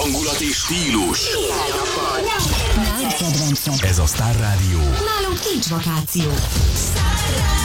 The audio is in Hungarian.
hangulat és stílus. Nagy kedvencem. Ez a Star Rádió. Nálunk nincs vakáció. Star